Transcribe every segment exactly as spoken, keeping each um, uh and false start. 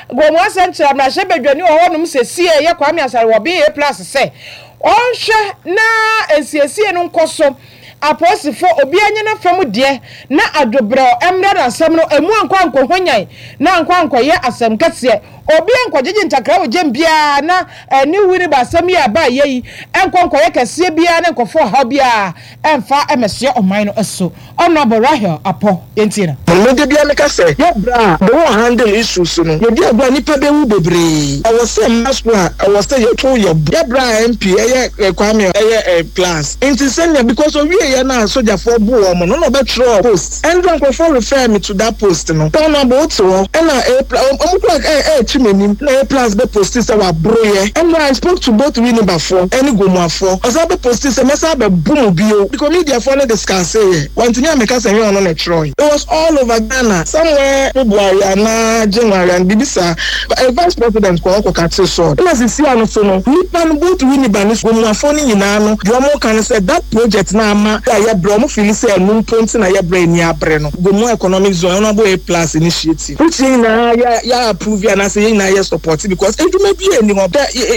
Gomwa Central na shebedwani ohonum sesie ye Kwame Asare wo B A plus se onhwe na ensiesie no nkoso aposifo obi anye na fam de na adobro emre na asem no emu ankwa ankohonyan na ankwa ankoye asem kese obi ankojeje ntakra wogem bia na ni wini ba asem ya ba yeyi enko ankoye kese bia na nkofo ha bia emfa emese oman no eso ono borahia apo yentina mo de bia me kase ye bra the one handle issues no ye dia bra nipa be wu bebre I was say masku I was say ye to ye bra M P eye Kwame eye plans inti senya because of we ye na soldier for bo o mo no no be throw post and don't go refer me to that post no turn about to and na e omo like eh eh chimeni na plans be post say wa bro ye and I spoke to both we number four any go mo afo osa be post say mesa be boom bio because media for no discuss say want to make us say we no throw it was all over Ghana somewhere February and January and bibisa a vice president ko ko katse so na sisi anu so no nipa no both we ni banis go mo afo ni nyina no the mo kan say that project na ama ya bro mo feel say no point na ya bra ni abre no go mo economic zone no bo a plus initiative which na ya ya approve ya na say na ya support because eduma bi eni ho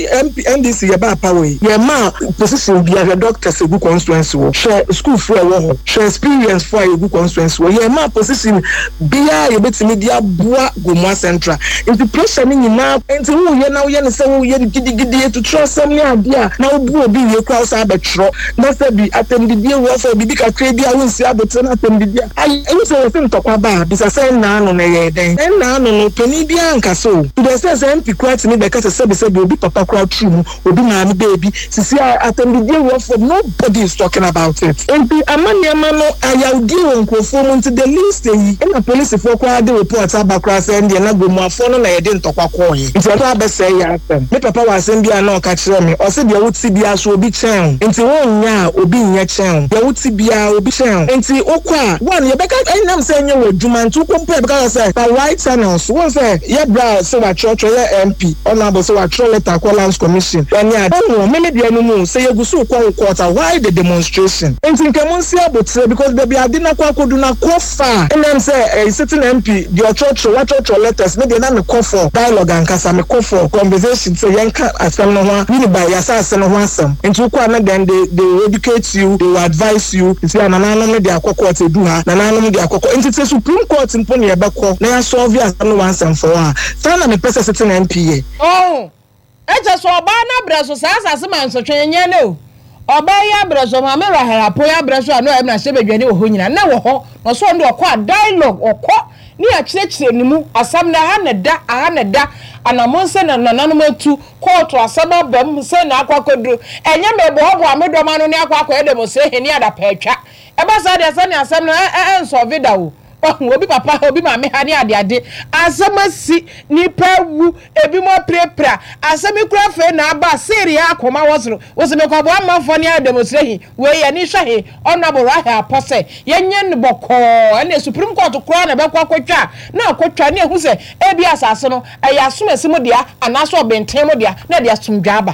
M D C ya ba power ya ma position bi ya doctor say good constituency wo share school for wo share experience for a good constituency wo ya ma position bia ye betimi dia boa Gomwa Central into pressure ni na enti wo ye na wo ye ne say wo ye gidigidi to trust some ni adia na wo bu obi ye kwa so abetro na say bi atendidi wo for bibi ka kredi a wonsi abotre na atendidi ai e say say ntokwa ba bisa say na anu na ye den na anu no peni bia nka so to the say say M P kwat ni be ka say be say obi papa kwa true obi na me baby sisi atendidi wo for nobody is talking about it enti amani amano ayaudi won krofo mu nti the list yi na police for kwa de report abakra say ndi na Gomwa fo no na ye de ntokwa ko yi nti to abese ya asem me papa wa asem bia na o ka kire me o se de wuti bia so obi chen nti won nya obi nya chen de wuti bia obi chen nti okwa one ye beka enam say nya waduma nti kompo e beka say by white channels won say ye bra say wa church ye M P honorable say wa throw letter call lands commission any ade no me me de no mu say ye gusu kwa quarter why the demonstration nti nkemon si abotre because baby ade na kwa kodu na kofa enam say a sitting M P the church what church letters me de na me call for dialogue and kasa me call for conversation so yanka asem no ho ni ba ya sa asem no ho asem nti kwa na then they they educate you they will advise you nti anana no de akoko te du ha nana no de akoko nti te supreme court mpo ne ebeko na ya solve asem no once and for all sana me person sitting M P oh eje so oba na breso sa asase man so twenye ne o oba ya breso ma me rahara po ya breso ano em na shebedwani wo ho nyina na wo ho no so ndo okwa dialogue okọ ni akirechire nimu asam na ha na da ha na da anamon se na nananum atu court asaba bam se na akwakodru enye mebo ho bo amedoma no ne akwakọ edemo se heni ada pa atwa eba sa de se ne asam na en so vida wo obi papa obi ma me ha ne ade ade asamasi nipa wu ebi mo prepra asami kura fe na aba seria akoma wosoro woseme kwa bo amafo ne demonstrate we ye ni hwe honorable Rahia Apose yenye ne boko na supreme court kura na be kwa kwatwa na akwatwa ne hu se ebi asase no eya asomasi mo dia anaso obenten mo dia na dia somdwa aba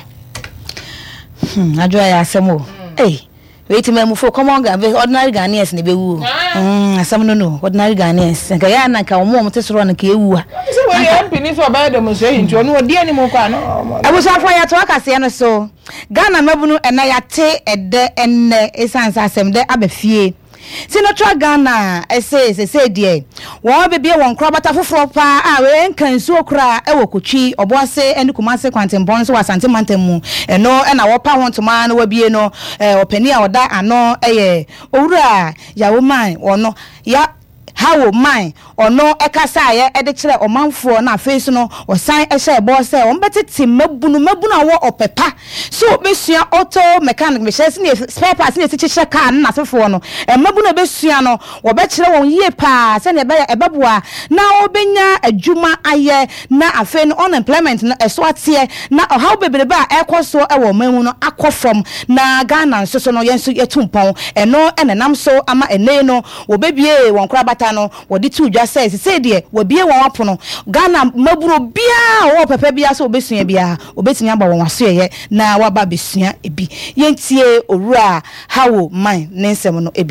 hmm adwa ya asemo eh wait me mufo come on ordinary Ghanaians ne bewu mm asam no no ordinary Ghanaians nka ya na nka omo mte soro na ka ewu a so we M P ni so ba de mo say nti ono odi ani mo kwa no abusafo ya to akase no so Ghana mabunu ena ya te ede enne esansa asem de abafie Senator Ghana ese ese die wo bebie won krobata foforo pa a we nkansu okra e wokotwi oboase eni kumase kwantembon so wasante mantemu eno e na wo pa hontoma na wabie no opani a oda ano eye owura yawo man wono ya hawo man ono ekasa ye ede kire omanfo na face no osan ehye ebo se on betete mabunu mabunu awo opepa so besua auto mechanic be share ne spare parts ne tiche car na sefo no e mabunu besua no wo be kire won yie pa se ne be ebeboa na obenya adwuma aye na afe no unemployment na eso atie na how bebrebe a ekoso e wo manwu no akofom na Ghana nso so no yenso yetumpon eno enenam so ama ene no wo bebie won krabata no wodi tu dwa says say de wabie won apono Ghana maburo bia wo pepe bia so obesua bia obetimi aba won aso ye na waba besua ebi yentie owura hawo man nensem no ebi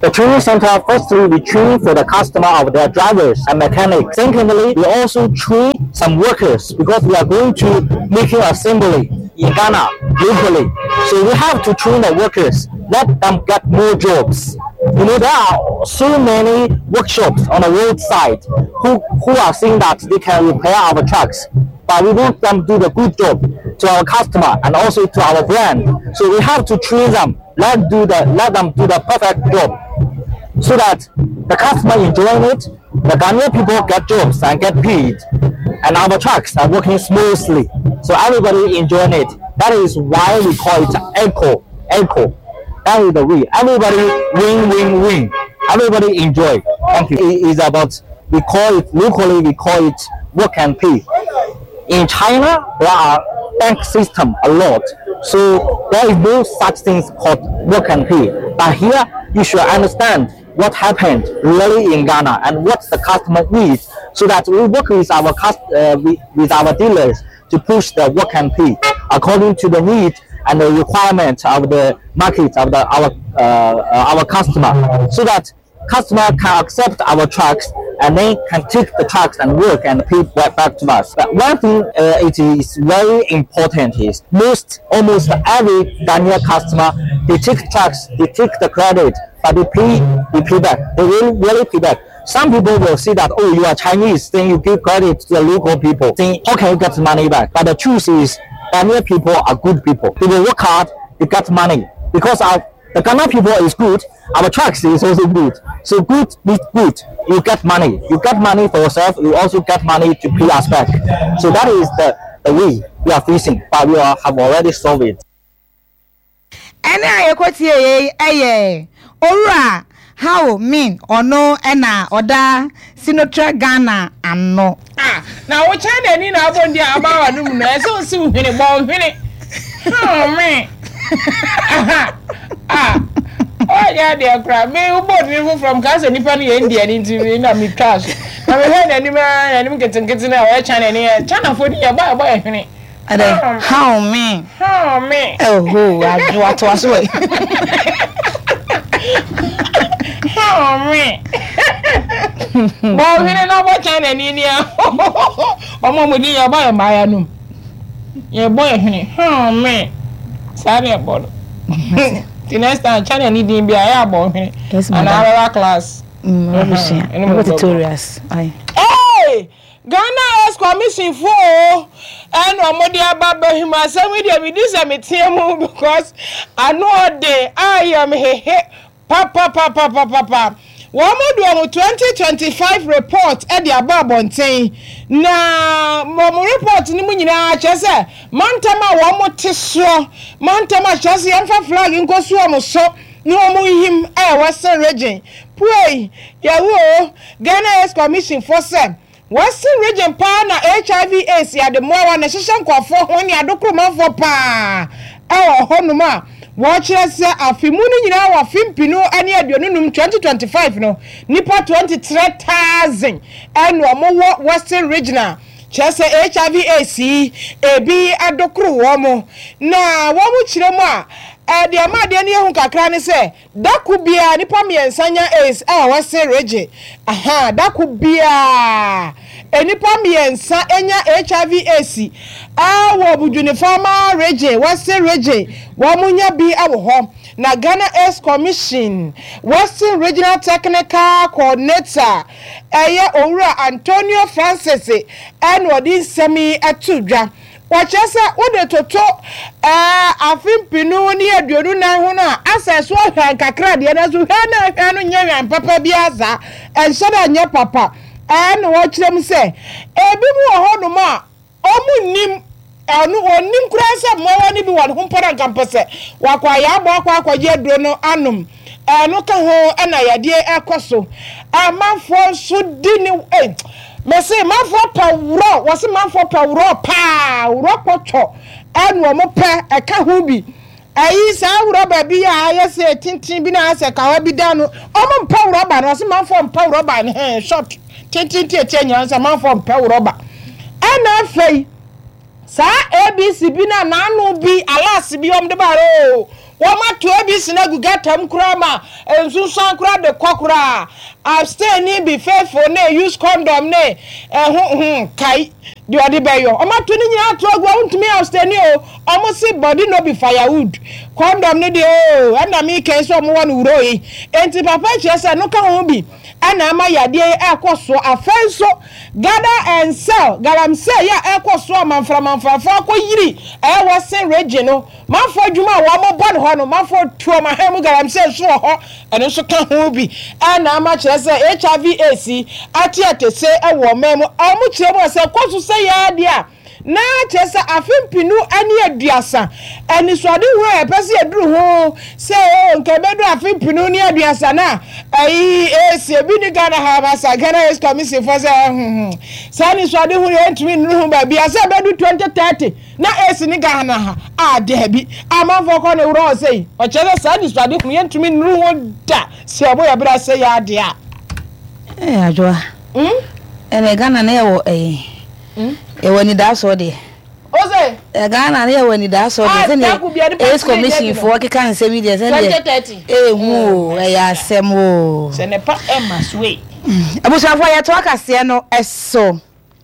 The training center, firstly, we train for the customer of their drivers and mechanics. Secondly, we also train some workers because we are going to making assembly in Ghana locally. So we have to train the workers, let them get more jobs. You know, there are so many workshops on the roadside who, who are saying that they can repair our trucks, but we want them to do the good job to our customer and also to our brand. So we have to train them, let do the let them do the perfect job, so that the customer enjoying it, the Ghanaian people get jobs and get paid, and our trucks are working smoothly. So everybody enjoying it. That is why we call it eco, eco. That is the way. Everybody win, win, win. Everybody enjoy. Thank you. It is about, we call it, locally we call it work and pay. In China, there are bank system a lot. So there is no such things called work and pay. But here, you should understand what happened really in Ghana and what the customer needs, so that we work with our cust- uh, with, with our dealers to push the work and pay according to the need and the requirement of the market of the our uh, our customer, so that customer can accept our trucks and then can take the trucks and work and pay back, back to us. But one thing uh, it is very important is most almost every Ghanaian customer, they take trucks, they take the credit, but they pay they pay back. They really really pay back. Some people will say that, oh, you are Chinese, then you give credit to the local people, saying, how can you get money back? But the truth is, Ghanaian people are good people. They will work hard, they get money. Because our, the Ghana people is good, our trucks is also good. So good means good. You get money. You get money for yourself, you also get money to pay us back. So that is the, the way we are facing, but we are, have already solved it. And I quote here, eh, Ora. How mean or no ena oda Sinotra Ghana and no. Ah, now what China ni na abondi abawa no mu na so si uhene bo uhene. Oh me. Ah. Oh yeah there cry. Me ubod me from Gaza nipa ni India ni nti na me trash. Na me head ani ma ani me ketenkete na wa China ni China for dia ba ba uhene. Ade how me. How me. Oh ho, adwo to aso we. Oh me. Bo hene na bo China ni ni a. Omo mo di ya ba ma ya num. Ye boy hene. Oh me. Sorry about it. The next time China ni di bia ya bo hene. And our class. Mm, obviously. What tutorials. Aye. Hey! Ghana is commission for and omodi ababa him asem we dey be this am tiemu because I know dey I am he he papa papa papa papa womodu twenty twenty-five report e dey ababonten na mo report ni mu nyina chese mantama womote so mantama chese yemfa flag nkosu omoso ni omo him e Western region pray yawo Ghana is commission for sem Western region pa na H I V AIDS ya de mowa na hihye nkofo ho ne adokromafo pa e ho no ma wo kire se afimu no nyina wa fimpinu ane aduonunum twenty twenty-five no nipa twenty-three thousand eno mo Western regional chese H I V AIDS ebi adokro wo mo na wo mo kire mo a e de ma de ne hu kakra ne se dakubia nipa miensanya AIDS a Western region aha dakubia enipa miensa enya H I V AIDS ah wo budune farmer region Western region wo munya bi awo ho na Ghana AIDS Commission Western Regional Technical Coordinator eye owura Antonio Francis en wodi semi atudwa wachese wode toto eh afimpinu ni aduonu na ho na aseso hwan kakra de na so hwan na hwan no nyɛ papa bi aza enhyɛ nyɛ papa en wo kyerem se ebi mu ho no ma omu nim anu onim kura se mo wani bi won ho mpara kampese wakwa ya abo akwa akwaje aduro no anum enu ka ho na yade ekoso amanfo so di ni eh mese manfo pawro wose manfo pawro pa wro kwocho enu mo pe eka ho bi ayi sa wro ba bi ya yese tintin bi na ase ka wa bi da no omo pawro ba no wose manfo pawro ba ne he short tintin tie nyansa manfo pawro ba ana fei sa A B C bi na nanu bi alas bi om de baro Woma to abi sinagu gatam kura ma ensunsan kura de kokura abstain be faithful ne use condom ne eh kai di odi beyo oma to ni nyina to agwa untumi abstain o omo si body no be firewood condom ne de o ana mi ken so omo won wuro yi enti papa chese no ka ho bi ana ama yade ekoso afenso gather and sell garam say ya ekoso amanfra manfra ko yiri e wose region no manfo adwuma wo mo bon ho no manfo tuo ma hemu garam say so ho eno so ka ho bi ana ama chese H I V A C ati atese e wo memo omo kire mo say koso say ya dia na chese afimpinu ani aduasa eni so de ho e pese eduru ho say o nke bedu afimpinu ni aduasa na ayi e se bi ni Ghana ha ba sa Ghana is commission for say hmm say so de ho entumi nuru ho ba bia say bedu twenty thirty na e se ni Ghana ha a de bi amanfo ko ne wuro say o chese say ni so de ho entumi nuru ho da se obo ya bra say ya de a eh ajoa hmm ene Ghana na e wo eh hmm e wani da so de Ose e Ghana na e wani da so de se ne is commission for ke kan se mi de se twenty thirty eh hu e ya asem o se ne pa e maswe abusafo ya to akase no eso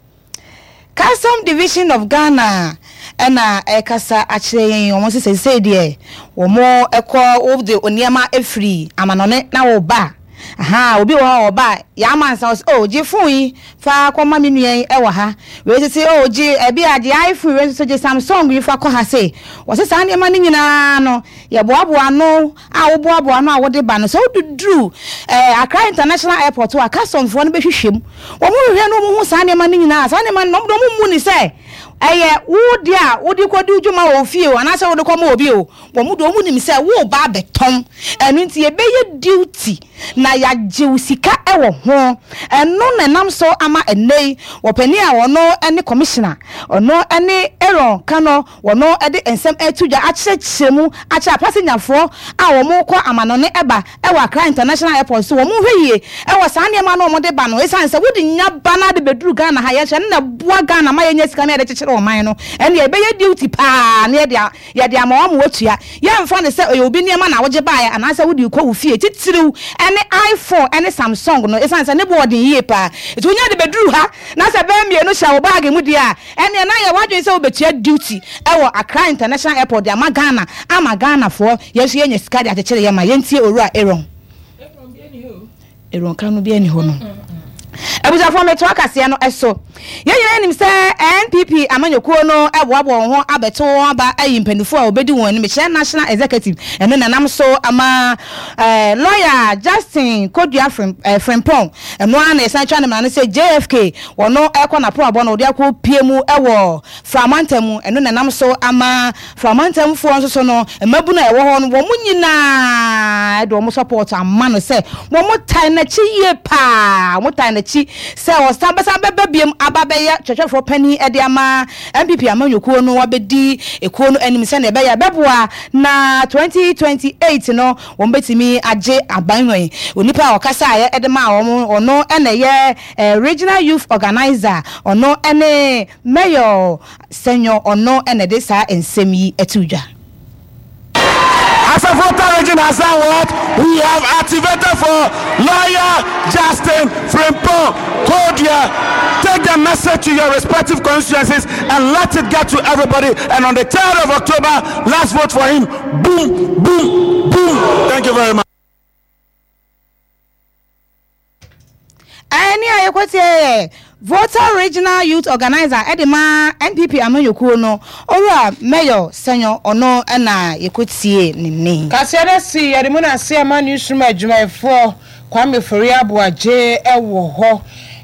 Custom Division of Ghana ena e kasa akire yen omo se se de wo mo ekọ of the oniema efri amanone na wo ba aha obi wo oba ya mansa o ji fun yi fa ko ma minu yen e wa ha we se o ji e bi ade iPhone we se je Samsung yi fa ko ha se wo se sa ne ma ni nyina no ye boaboa no a wo boaboa no a wo de ba no so duduru eh Accra International Airport wa custom fo no be hwehwem wo mo hwehwe no mo hu sa ne ma ni nyina sa ne ma no mo mu ni se eye wo dia wo di ko di ujuma wo fie o anase wo de ko ma obi o wo mu do mu nim se wo ba betom enu nti e be ye duty na ya je sika e wo ho enu na nam so ama enei wo pani a wo no ene commissioner ono ene Aaron Kano wo no e de ensem etuja a chirechiremu a cha passenger fo a wo mo ko amanone eba e wa Accra International Airport so wo mu hweye e wo sa ne ma no mo de ba no esan se wo di nya ba na de beduru Ghana ha ye hye na boa Ghana ma ye nya sika na de chechire o man no ene e be ye duty pa na ye de ye de ama wo mo watua ye mfa ne se obi ne ma na wo je ba ya anase wo di ko wo fie titiriw ene iPhone ene Samsung no esan se ne boarding ye pa etu nya de beduru ha na se be mie no sha wo bag mu dia ene na ye wadwen se wo betua duty e wo Accra International Airport de ama Ghana ama Ghana fo ye so ye nya sika de atechire ye ma ye ntie owura Aaron Aaron bi ani ho Aaron Kano bi ani ho no Abuja for me to akase no eso ye yire nim se N P P amanyokuo no eboabo ho abeto aba ayi mpendufo a obedi won ni me national executive eno nanam so ama eh lawyer Justin Kodua Frimpong eno ana esancha na se J F K wono ekọ na pro abo no de akọ piemu ewo Framantam eno nanam so ama Framantam fo nso so no mabu na ewo ho no wo munyina do mo support amma no se wo mo tai na chi ye pa mo tai na chi se o sambasa bebebiem ababeya twetwefo pani e de ama M P P amanyokuo no wabedi ekuo no anim se na ebe ya beboa na twenty twenty-eight no won betimi age abanwen onipa okasa aye e de ma wo ono ene ye regional youth organizer ono ene mayor senior ono ene de sa ensem yi etuja. As a voter region has done what? We have activated for lawyer Justin Frimpong Kodua. Take the message to your respective constituencies and let it get to everybody. And on the third of October, let's vote for him. Boom, boom, boom. Thank you very much. Any ayekote voter regional youth organizer edema N P P amanyokuo no ora mayor senyo ono na yekotie nini kasere si yademu na se ama newsroom adwumayefo Kwame Foriabo aje ewo ho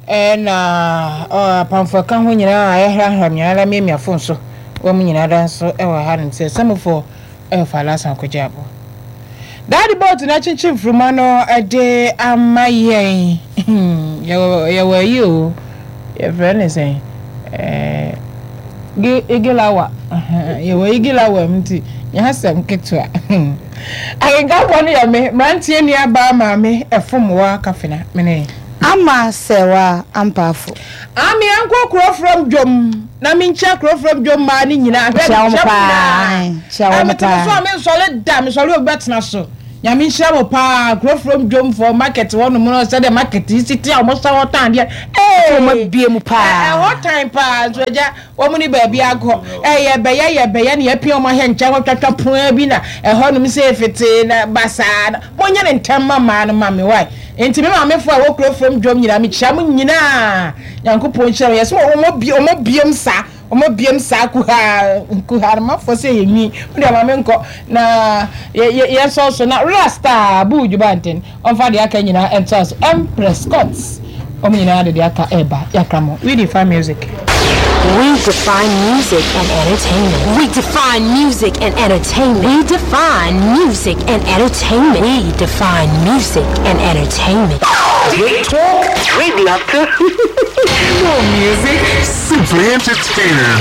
na pamfo ka ho nyina ayehra hram nyala memiafo nso wo nyina dan so ewo ha nse samfo e falasa kujabo Daddy boat na chinchin fruma no ade amayen yo yo you your friend is saying eh igilawa yo igilawa mti ya hasam ketwa ayenga woni ya me mantie ni aba ma me efomwa kafena mene ama sewa ampafo ami anko kro from jom na me ncha kro from dwoma ni nyina hwe Chia wo pa. Chia wo pa. so me solid dam so le betna so nyame nhyia mo pa kro from dwom for market one mo say the market city a mo so wotan de eh mo bie mu pa eh what time pa so ja wo mo ni ba bia go eh ye be ye ye be ye na pia mo he ncha twatwa pon bi na eh ho no se fete na basa mo nya ne ntam mama no mame why enti me mame fo a wo kro from dwom nyina me chia mo nyina yankopon hyia yes mo mo bie mo biem sa omo biem sa ku ha ku ha ma fo se yemi mo de mame nko na ye ye so so na rasta bu jubanten on fa de aka nyina entos Empress Scots o mi nyina de aka eba yakramo we define music. We define music and entertainment. We define music and entertainment. We define music and entertainment. We define music and entertainment. Great talk, great laughter. More music, simply entertaining.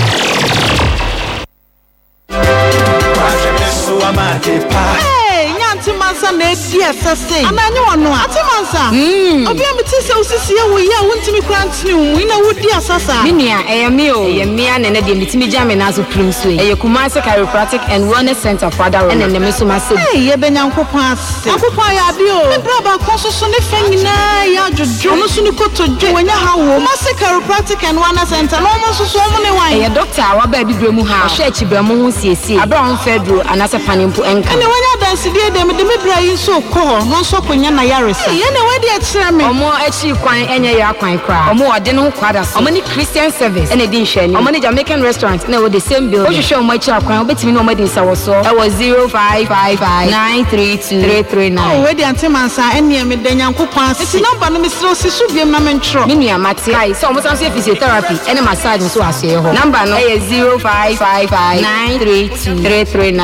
Hey, Nyanti Mansa na dia sase. Ananya wano ati Mansa. Mm. Obi amiti se osisi e wo ya wontimi kwantini wo ina wo dia sasa. Minia eyemi o. Eyemi anene de mitimi jame na so prinso e. Eye Kumasi Chiropractic and Wellness Center for Adults. Ene ne meso mase. Hey, ye benyankopon ase. Akopon ya de o. Me braba konsoso ne fa nyina ya jojo. No so ni kotojo wanya ha wo. Kumasi Chiropractic and Wellness Center. No mo so so mo ne wan. Eye doctor wa ba bibire mu ha. Ohwe achibre mu ho siesie. Abra on fedro anase panimpo enka. Ene wanya dansi de de me de me bra yi so ko no so konya na yaresa. Ye ne we de akire me. Omo achi kwan enye ya kwan kra. Omo ode no kwada so. Omo ni Christian service ene di nhwani. Omo ni Jamaican restaurant na we the same building. Ohwehwe omo achi akwan obetimi na omo di nsawo so. E was zero five five five nine three two three three nine. Oh, we de antimansa ene me de nyankopon ase. Eti number no me sro si so biem na me ntro. Me nua mate. Ai so omo sanso physiotherapy ene massage so ase ho. Number no e zero five five five nine three two three three nine.